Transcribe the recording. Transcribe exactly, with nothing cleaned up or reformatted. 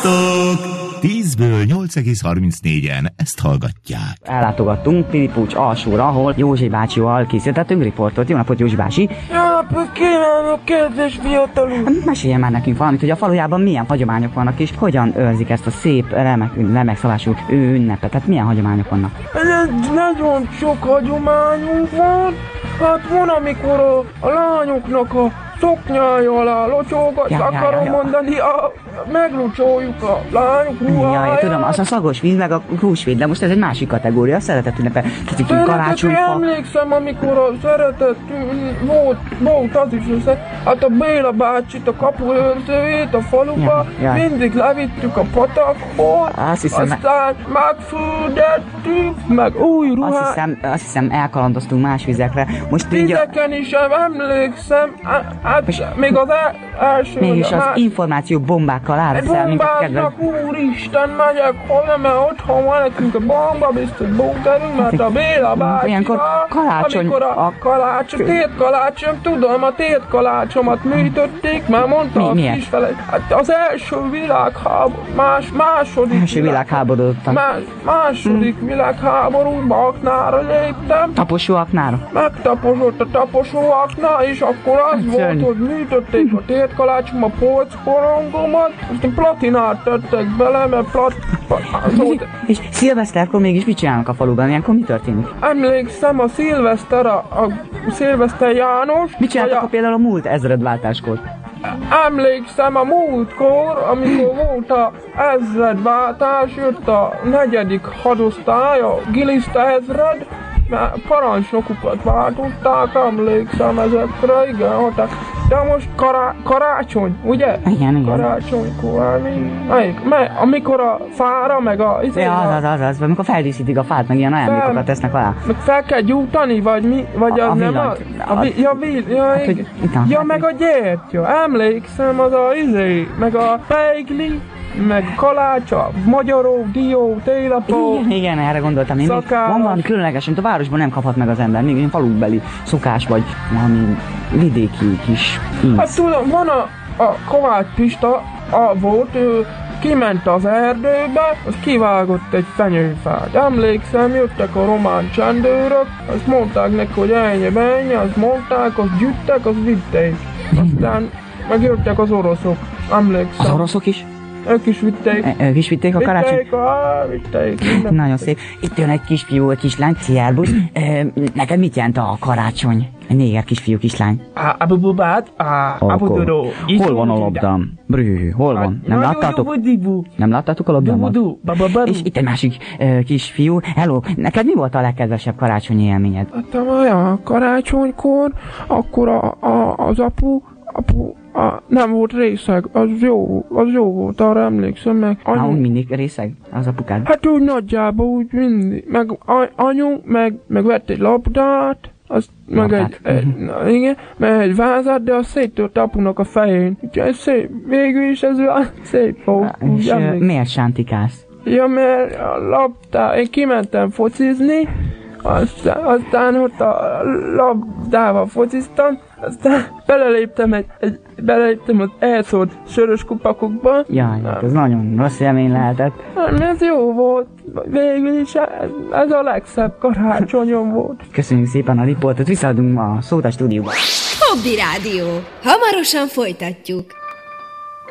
Sziasztok! tízből nyolc egész harmincnégyen ezt hallgatják. Ellátogattunk Pilipúcs alsóra, ahol Józsi bácsival készítettünk riportot. Jó napot, Józsi bácsi! Jó napot kívánok, kedves fiatalok! Meséljen már nekünk valamit, hogy a falujában milyen hagyományok vannak, és hogyan őrzik ezt a szép, remek, remek szavású ünnepet. Tehát milyen hagyományok vannak? Nagyon sok hagyományunk van. Hát van, amikor a, a lányoknak a szoknyája alá locsolgat, ja, akarom ja, ja. mondani, a, meglocsoljuk a lányok ruháját. Jaj, tudom, az a szagos víz, meg a húsvét, de most ez egy másik kategória, a szeretet ünnepe. Kicsit karácsonyfa. Emlékszem, amikor a szeretet volt, volt az is, az, hát a Béla bácsit, a kapuőrzőjét a faluba, ja, ja. mindig levittük a patakból, hiszem, aztán megfürdettük, meg új ruhát. Azt hiszem, azt hiszem elkalandoztunk más vizekre. Most Vizeken is emlékszem, hát még az el, első... Mégis az hát, információ bombákkal árasz minket, kedves. Úristen, megyek hozzá, mert otthon van nekünk a bomba, biztos bunkerünk, mert a Béla bácsi, ilyenkor kalácsony, amikor a, a kalácsony, tét kalácsom, tudom, a tét kalácsomat műtötték, mert mondta mi, a milyen? kisfele, hát az első világháború, más, második első világháború, más, második hmm. világháborúban aknára léptem. Taposó aknára? Megtaposott a taposó akna, és akkor az hát, volt, hogy műtötték a tétkalácsom, a polckorongomat, aztán platinát tettek bele, mert plat... Szóval... És szilveszterkor mégis mit csinálnak a faluban? Ilyenkor mi történik? Emlékszem, a szilveszter, a, a szilveszter János... Mit csináltak a... például a múlt ezredváltáskor? Emlékszem a múltkor, amikor volt a ezredváltás, jött a negyedik hadosztály, a Giliszta ezred, mert parancsnokukat váltották, emlékszem ezekre, igen, haták. De most kará, karácsony, ugye? Igen, igen. Karácsonykor, melyik? Mely, amikor a fára, meg a... Ja, az, az, az, az, amikor feldíszítik a fát, meg ilyen ajándékokat tesznek alá. Meg fel kell gyújtani, vagy mi? Vagy a, az a nem villant, a... a, a ja, vil, ja, hát, hogy, ja, ja, meg a gyertya, emlékszem, az a izé, meg a beigli, meg kalács, a magyaró, dió, télapó. Igen, igen, erre gondoltam én. Van valami különleges, amit a városban nem kaphat meg az ember. Még falubeli szokás, vagy valami vidéki kis íz. Hát tudom, van a, a Kovács Pista, a volt, ő kiment az erdőbe, az kivágott egy fenyőfát. Emlékszem, jöttek a román csendőrök, azt mondták neki, hogy ennyi, ennyi, azt mondták, azt gyűjtek, azt vitték. Aztán megjöttek az oroszok, emlékszem. Az oroszok is? Ők is vitték. E, ők is vitték a karácsony? Vitték, á, vitték. Nagyon szép. Itt jön egy kisfiú, egy kislány, Ciárbus. E, neked mit jelent a karácsony? Egy néger kisfiú, kislány. Abububát, abuduró. Hol van a labdám? Brű, hol van? Nem láttátok? Nem láttátok a labdámat? És itt egy másik uh, kisfiú. Hello, neked mi volt a legkedvesebb karácsonyi élményed? Hát a karácsonykor, akkor a, a, az apu, apu, a, nem volt részeg, az jó, az jó volt, arra emlékszem meg. Anyu... Há, úgy mindig részeg az apukád? Hát úgy nagyjából, úgy mindig. Meg anyu, meg, meg vett egy labdát, azt meg egy, egy, na, igen, meg egy vázat, de azt széttört apunak a fején. Úgyhogy szép, végül is ez szép volt. És uh, miért sántikálsz? Ja, mert a labdá, én kimentem focizni, aztán, aztán ott a labdával fociztam, aztán beleléptem egy, egy beleléptem az elszólt sörös kupakokba. Jaj, ez nagyon rossz élmény lehetett. Nem, ez jó volt. Végül is ez, ez a legszebb karácsonyom volt. Köszönjük szépen a riportot, visszaadunk a szót a stúdióba. Hobby Rádió. Hamarosan folytatjuk.